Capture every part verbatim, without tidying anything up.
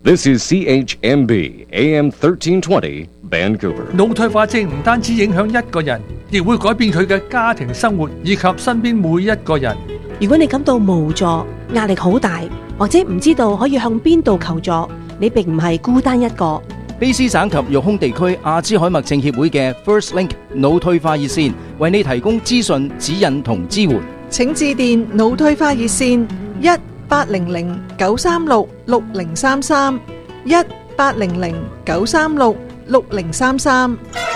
This is C H M B A M thirteen twenty Vancouver。 腦退化症唔單止影響一個人，亦會改變佢嘅家庭生活以及身邊每一個人。 如果你感到無助、壓力好大，或者唔知道可以向邊度求助，你並唔係孤單一個。 卑詩省及育空地區阿茲海默症協會嘅 First Link 腦退化熱線為你提供資訊、指引同支援。 請致電腦退化熱線一八零零九三六六零三三一八零零九三六六零三三。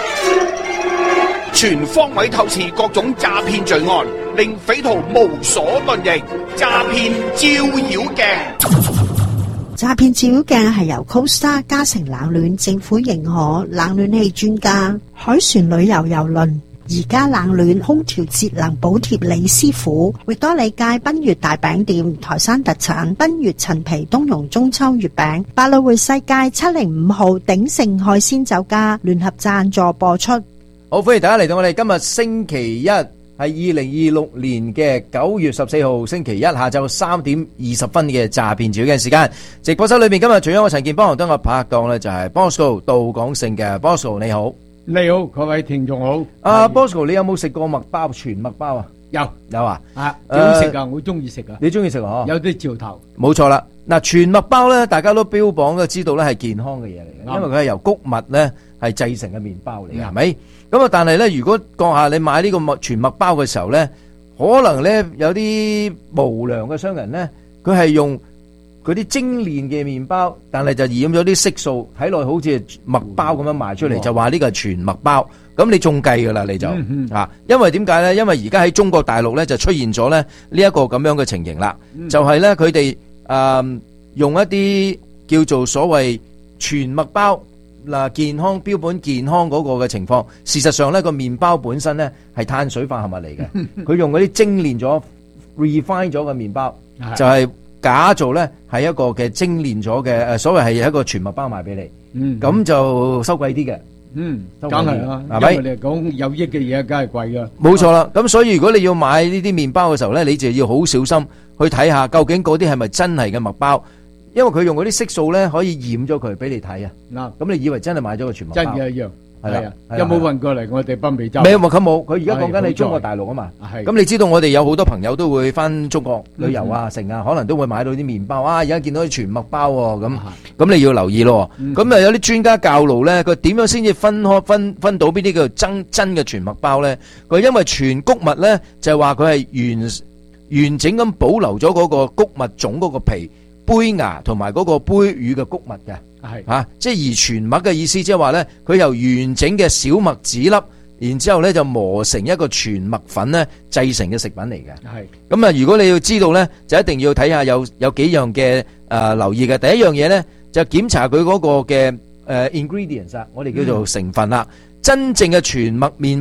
全方位透視各種詐騙罪案，令匪徒無所遁形。詐騙照妖鏡。 詐騙照妖鏡係由 Costa 嘉誠冷暖政府認可冷暖氣專家海船旅遊郵輪而家冷暖空調節能補貼李師傅，域多利街賓悅大餅店台山特產賓悅陳皮冬蓉中秋月餅，百老匯世界七零五號鼎盛海鮮酒家聯合贊助播出。 好，歡迎大家嚟到我哋今日星期一係二零二六年嘅九月十四號星期一下晝三點二十分嘅詐騙照妖鏡時間。直播室裏面今日除咗我陳健邦同我拍檔呢，就係 Bosco 杜廣勝嘅 Bosco， 你好。 你好，各位聽眾好。 阿 Bosco， 你有冇食過麥包全麥包啊？ 有有啊， 啊，幾好食噶，我中意食啊。 你中意食啊？ 有啲兆頭。 冇錯啦，嗱，全麥包咧，大家都標榜都知道咧係健康嘅嘢嚟嘅，因為佢係由穀物咧係製成嘅麵包嚟嘅，係咪？咁啊，但係咧，如果閣下你買呢個麥全麥包嘅時候咧，可能咧有啲無良嘅商人咧，佢係用嗰啲精煉嘅麵包，但係就染咗啲色素，睇落好似麥包咁樣賣出嚟，就話呢個係全麥包。咁你中計噶啦，你就啊，因為點解咧？因為而家喺中國大陸咧就出現咗咧呢一個咁樣嘅情形啦，就係咧佢哋誒用一啲叫做所謂全麥包嗱，健康標本健康嗰個嘅情況，事實上咧個麵包本身咧係碳水化合物嚟嘅，佢用嗰啲精煉咗 refine 咗嘅麵包，就係假做咧係一個嘅精煉咗嘅誒，所謂係一個全麥包賣俾你，咁就收貴啲嘅。 嗯，梗係啦，因為你講有益嘅嘢，梗係貴噶。 冇錯啦，咁所以如果你要買呢啲麵包嘅時候咧，你就要好小心去睇下究竟嗰啲係咪真係嘅麥包，因為佢用嗰啲色素咧可以染咗佢俾你睇啊。嗱，咁你以為真係買咗個全麥包？真嘅一樣。係啊，有冇運過嚟我哋北美洲？未，佢冇。佢而家講緊你中國大陸啊嘛。係。咁你知道我哋有好多朋友都會翻中國旅遊啊、成啊，可能都會買到啲麵包啊。而家見到啲全麥包喎，咁咁你要留意咯。咁啊有啲專家教路咧，佢點樣先至分開分分到邊啲叫真真嘅全麥包咧？佢因為全穀物咧就係話佢係完完整咁保留咗嗰個穀物種嗰個皮、胚芽同埋嗰個胚乳嘅穀物嘅。係啊，即係而全麥嘅意思，即係話咧，佢由完整嘅小麥籽粒，然之後咧就磨成一個全麥粉咧，製成嘅食品嚟嘅。係咁啊，如果你要知道咧，就一定要睇下有有幾樣嘅誒留意嘅。第一樣嘢咧，就檢查佢嗰個嘅誒 ingredients 啊，我哋叫做成分啦。真正嘅全麥麵